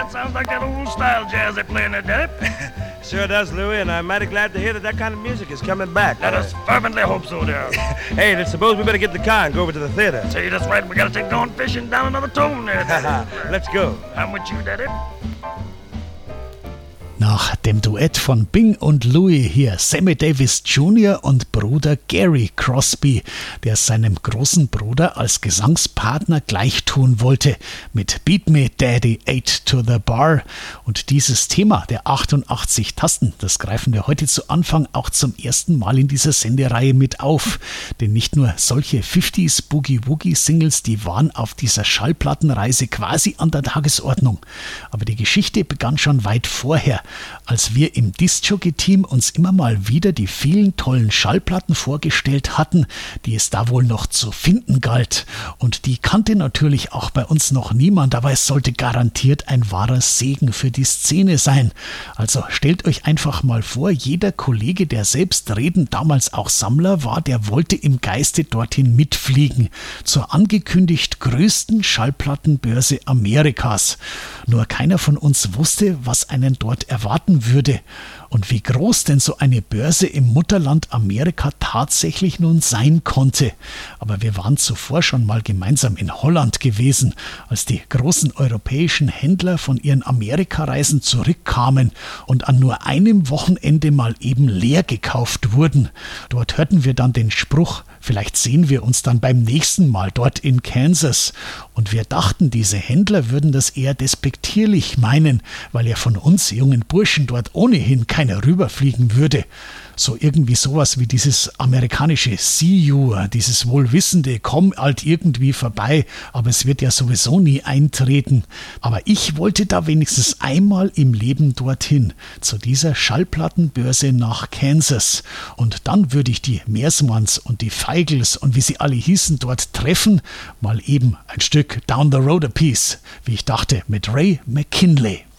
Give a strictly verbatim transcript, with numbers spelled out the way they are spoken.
That sounds like that old style jazz they play in there, Dip. Sure does, Louie, and I'm mighty glad to hear that that kind of music is coming back. Let us fervently hope so, dear. Hey, then suppose we better get the car and go over to the theater. See, that's right. We gotta take Dawn fishing down another tone there, Daddy. Let's go. I'm with you, Daddy. Nach dem Duett von Bing und Louie hier Sammy Davis Junior und Bruder Gary Crosby, der seinem großen Bruder als Gesangspartner gleichtun wollte mit Beat Me Daddy Eight to the Bar. Und dieses Thema der achtundachtzig Tasten, das greifen wir heute zu Anfang auch zum ersten Mal in dieser Sendereihe mit auf. Denn nicht nur solche fünfziger Boogie-Woogie-Singles, die waren auf dieser Schallplattenreise quasi an der Tagesordnung. Aber die Geschichte begann schon weit vorher, als wir im Disc-Jockey-Team uns immer mal wieder die vielen tollen Schallplatten vorgestellt hatten, die es da wohl noch zu finden galt. Und die kannte natürlich auch bei uns noch niemand, aber es sollte garantiert ein wahrer Segen für die Szene sein. Also stellt euch einfach mal vor, jeder Kollege, der selbstredend damals auch Sammler war, der wollte im Geiste dorthin mitfliegen, zur angekündigt größten Schallplattenbörse Amerikas. Nur keiner von uns wusste, was einen dort erwarten würde und wie groß denn so eine Börse im Mutterland Amerika tatsächlich nun sein konnte. Aber wir waren zuvor schon mal gemeinsam in Holland gewesen, als die großen europäischen Händler von ihren Amerikareisen zurückkamen und an nur einem Wochenende mal eben leer gekauft wurden. Dort hörten wir dann den Spruch: Vielleicht sehen wir uns dann beim nächsten Mal dort in Kansas. Und wir dachten, diese Händler würden das eher despektierlich meinen, weil ja von uns jungen Burschen dort ohnehin keiner rüberfliegen würde. So irgendwie sowas wie dieses amerikanische See you, dieses wohlwissende, komm halt irgendwie vorbei, aber es wird ja sowieso nie eintreten. Aber ich wollte da wenigstens einmal im Leben dorthin, zu dieser Schallplattenbörse nach Kansas. Und dann würde ich die Meersmanns und die Feigls und wie sie alle hießen dort treffen, mal eben ein Stück Down the Road a Piece, wie ich dachte, mit Ray McKinley.